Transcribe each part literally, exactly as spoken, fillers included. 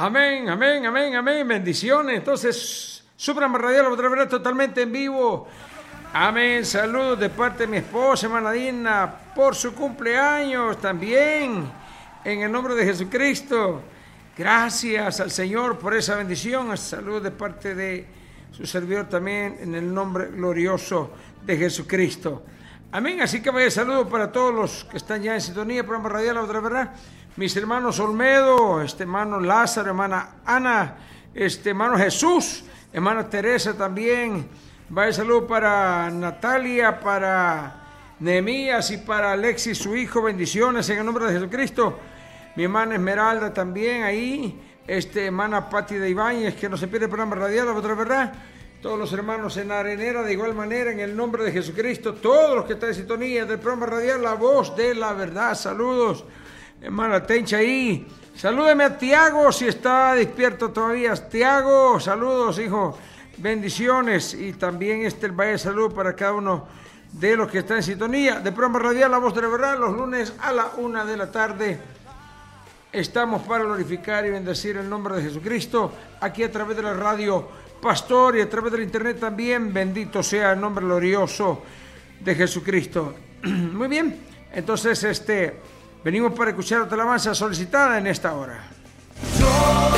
Amén, amén, amén, amén. Bendiciones. Entonces, Suprema Radial otra vez totalmente en vivo. Amén. Saludos de parte de mi esposa, hermana Dina, por su cumpleaños también. En el nombre de Jesucristo. Gracias al Señor por esa bendición. Saludos de parte de su servidor también en el nombre glorioso de Jesucristo. Amén. Así que vaya saludo para todos los que están ya en sintonía. Programa Radial otra verdad. Mis hermanos Olmedo, este hermano Lázaro, hermana Ana, este hermano Jesús, hermana Teresa también. Vaya saludo para Natalia, para Nehemías y para Alexis, su hijo. Bendiciones en el nombre de Jesucristo. Mi hermana Esmeralda también ahí. Este hermana Pati de Ibáñez, que no se pierde el programa radial, otra verdad. Todos los hermanos en Arenera, de igual manera, en el nombre de Jesucristo. Todos los que están en sintonía del programa radial, la voz de la verdad. Saludos. Hermana Tencha ahí. Salúdeme a Tiago si está despierto todavía. Tiago, saludos, hijo. Bendiciones. Y también este el vaya salud para cada uno de los que están en sintonía. De programa radial La Voz de la Verdad, los lunes a la una de la tarde. Estamos para glorificar y bendecir el nombre de Jesucristo. Aquí a través de la radio Pastor y a través del internet también. Bendito sea el nombre glorioso de Jesucristo. Muy bien. Entonces, este... venimos para escuchar otra alabanza solicitada en esta hora. Yo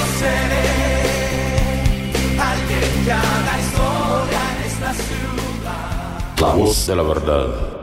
seré alguien que haga historia en esta ciudad. La voz de la verdad.